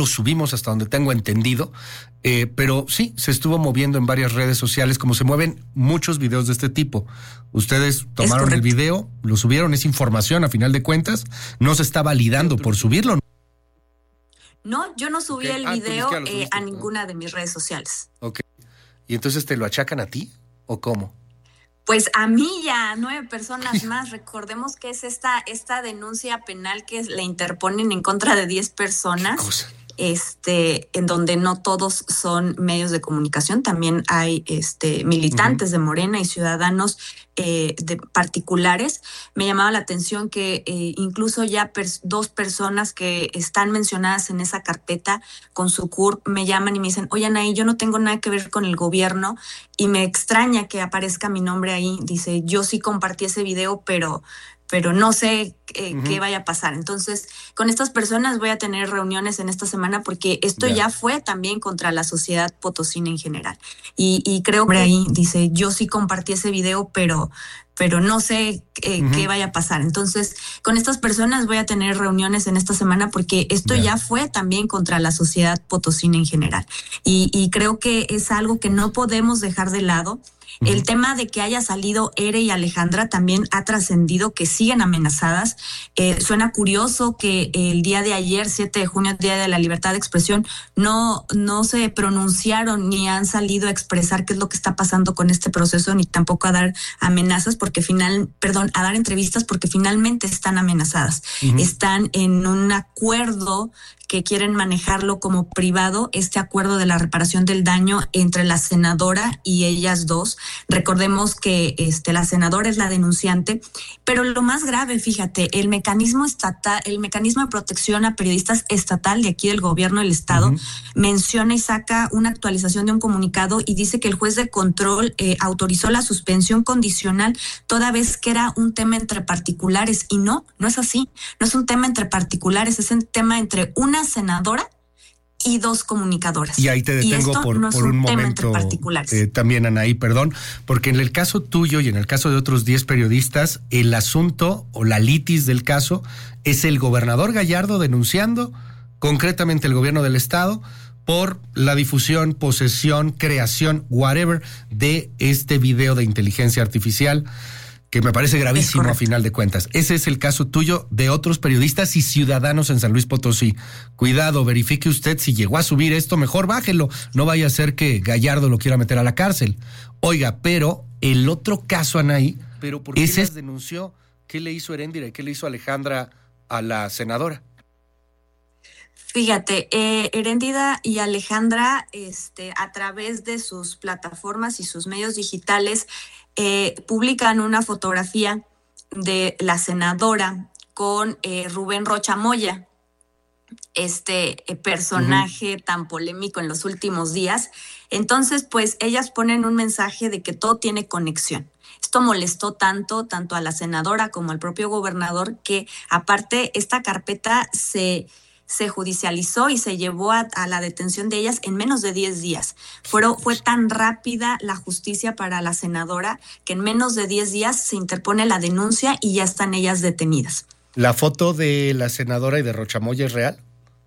lo subimos hasta donde tengo entendido, pero sí, se estuvo moviendo en varias redes sociales, como se mueven muchos videos de este tipo. Ustedes tomaron el video, lo subieron, es información a final de cuentas, no se está validando por subirlo. No, yo no subí el video a ninguna de mis redes sociales. Ok. ¿Y entonces te lo achacan a ti o cómo? Pues a mí y a 9 personas más. Recordemos que es esta denuncia penal que le interponen en contra de 10 personas. En donde no todos son medios de comunicación, también hay militantes de Morena y ciudadanos de particulares. Me llamaba la atención que incluso ya 2 personas que están mencionadas en esa carpeta con su CURP me llaman y me dicen, oye Anaí, yo no tengo nada que ver con el gobierno y me extraña que aparezca mi nombre ahí. Dice, yo sí compartí ese video, pero no sé qué vaya a pasar. Entonces, con estas personas voy a tener reuniones en esta semana porque esto ya fue también contra la sociedad potosina en general. Y creo que ahí dice, yo sí compartí ese video, pero no sé qué vaya a pasar. Entonces, con estas personas voy a tener reuniones en esta semana porque esto ya fue también contra la sociedad potosina en general. Y creo que es algo que no podemos dejar de lado. El tema de que haya salido Ere y Alejandra también ha trascendido, que siguen amenazadas. Suena curioso que el día de ayer, 7 de junio, Día de la Libertad de Expresión, no se pronunciaron ni han salido a expresar qué es lo que está pasando con este proceso, ni tampoco a dar amenazas, a dar entrevistas porque finalmente están amenazadas. Están en un acuerdo que quieren manejarlo como privado, este acuerdo de la reparación del daño entre la senadora y ellas dos. Recordemos que la senadora es la denunciante, pero lo más grave, fíjate, el mecanismo estatal, el mecanismo de protección a periodistas estatal de aquí del gobierno del estado, menciona y saca una actualización de un comunicado y dice que el juez de control autorizó la suspensión condicional toda vez que era un tema entre particulares, y no es así, no es un tema entre particulares, es un tema entre una senadora y 2 comunicadoras. Y ahí te detengo por un momento, también, Anaí, perdón, porque en el caso tuyo y en el caso de otros 10 periodistas, el asunto o la litis del caso es el gobernador Gallardo denunciando concretamente el gobierno del estado por la difusión, posesión, creación, whatever, de este video de inteligencia artificial, que me parece gravísimo a final de cuentas. Ese es el caso tuyo, de otros periodistas y ciudadanos en San Luis Potosí. Cuidado, verifique usted si llegó a subir esto, mejor bájelo. No vaya a ser que Gallardo lo quiera meter a la cárcel. Oiga, pero el otro caso, Anaí, ¿pero por qué las denunció? ¿Qué le hizo Heréndira y qué le hizo Alejandra a la senadora? Fíjate, Heréndira y Alejandra, a través de sus plataformas y sus medios digitales, publican una fotografía de la senadora con Rubén Rocha Moya, personaje tan polémico en los últimos días. Entonces, pues ellas ponen un mensaje de que todo tiene conexión. Esto molestó tanto a la senadora como al propio gobernador, que aparte esta carpeta se judicializó y se llevó a la detención de ellas en menos de 10 días. Fue tan rápida la justicia para la senadora que en menos de 10 días se interpone la denuncia y ya están ellas detenidas. ¿La foto de la senadora y de Rocha Moya es real?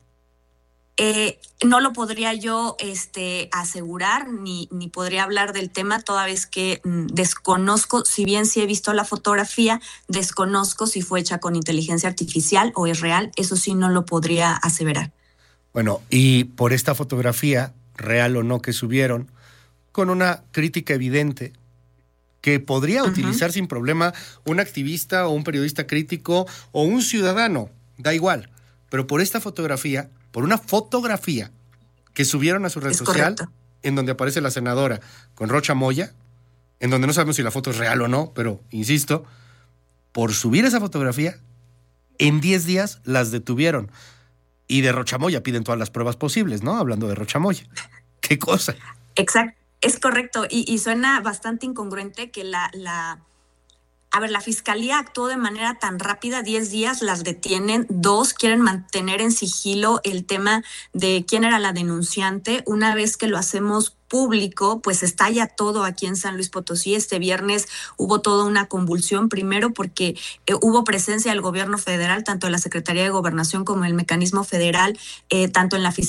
No lo podría yo asegurar ni podría hablar del tema, toda vez que desconozco, si bien sí he visto la fotografía, desconozco si fue hecha con inteligencia artificial o es real. Eso sí no lo podría aseverar. Bueno, y por esta fotografía, real o no, que subieron, con una crítica evidente que podría utilizar sin problema un activista o un periodista crítico o un ciudadano, da igual, pero por esta fotografía, por una fotografía que subieron a su red social, en donde aparece la senadora con Rocha Moya, en donde no sabemos si la foto es real o no, pero insisto, por subir esa fotografía, en 10 días las detuvieron. Y de Rocha Moya piden todas las pruebas posibles, ¿no? Hablando de Rocha Moya. ¿Qué cosa? Exacto, es correcto. Y suena bastante incongruente que la fiscalía actuó de manera tan rápida, 10 días las detienen, 2 quieren mantener en sigilo el tema de quién era la denunciante. Una vez que lo hacemos público, pues estalla todo aquí en San Luis Potosí. Este viernes hubo toda una convulsión, primero porque hubo presencia del gobierno federal, tanto de la Secretaría de Gobernación como el Mecanismo Federal, tanto en la Fiscalía